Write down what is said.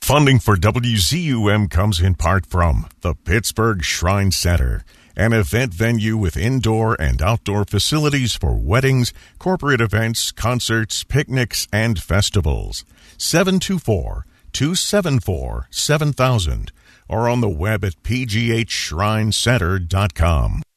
Funding for WZUM comes in part from the Pittsburgh Shrine Center, an event venue with indoor and outdoor facilities for weddings, corporate events, concerts, picnics, and festivals. 724-274-7000 or on the web at pghshrinecenter.com.